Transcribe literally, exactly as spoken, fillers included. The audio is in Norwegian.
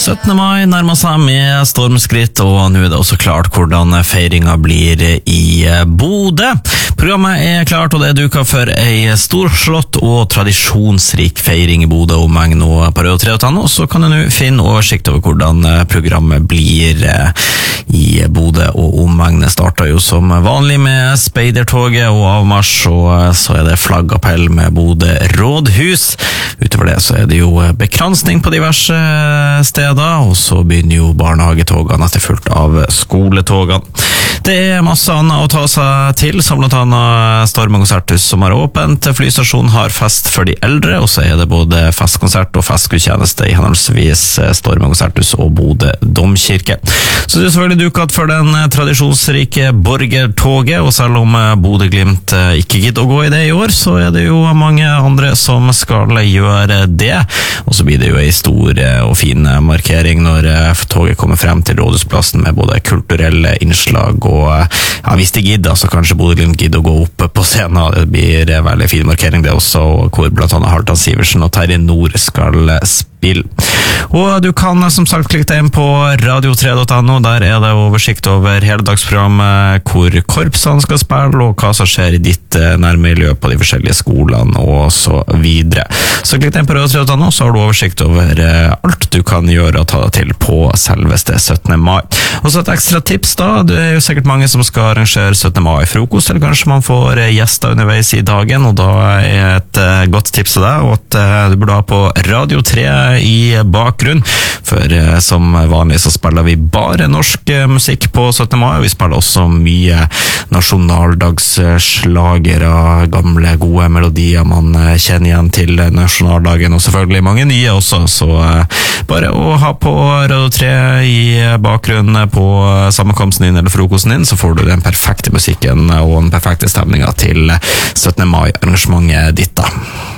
syttende mai nærmer seg med stormskritt, og nå er det også klart hvordan feiringa blir i Bodø. Programmet er klart, og det er duket for ei storslått og tradisjonsrik feiring i Bodø og omegn nå på radio tre punkt no, så kan du nå finne oversikt over hvordan programmet blir i Bodø og omegn. Det starter jo som vanlig med speidertoget og avmarsj, og så er det flaggappell med Bodø rådhus. Utover det så er det jo bekransning på diverse steder, og så begynner jo barnehagetogene etter fulgt av skoletogene. Det er masse annet å ta seg til, som blant annet Storm og konserthus som har åpent. Flystasjonen har fest for de eldre, og så er det både festkonsert og festgudstjeneste i henholdsvis Storm og konserthus og Bodø domkirke. Så det er selvfølgelig duket for den tradisjonsrike borgertoget, og selv om Bodø-Glimt ikke gidder å gå i det i år, så er det jo mange andre som skal gjøre det. Og så blir det jo en stor og fin markering når toget kommer frem til Rådhusplassen med både kulturelle innslag og ja, hvis de gidder, så kanskje Bodø-Glimt gidder å gå opp på scenen. Det blir en veldig fin markering det også, hvor blant annet Halvdan Sivertsen og Terje Nord skal spille. Og du kan som sagt klikke deg inn på radio tre punkt no. Der er det oversikt over hele dagsprogrammet, hvor korpsene skal spille og hva som skjer i ditt nærmiljø på de forskjellige skolene og så videre. Så klikk deg inn på radio tre punkt no, så har du oversikt over alt du kan gjøre og ta deg til på selveste syttende mai. Og så et ekstra tips da, det er jo sikkert mange som skal arrangere syttende mai-frokost, eller kanskje man får gjester underveis i dagen, og da er et godt tips til deg, og at du burde ha på Radio tre i bakgrunn, for som vanlig så spiller vi bare norsk musikk på syttende mai, og vi spiller også mye nasjonaldagsslager og gamle gode melodier man kjenner igjen til nasjonaldagen, og selvfølgelig mange nye også, så bare å ha på Radio tre i bakgrunn på sammenkomsten din eller frokosten din, så får du den perfekte musikken og den perfekte stemningen til syttende mai-arrangementet ditt da.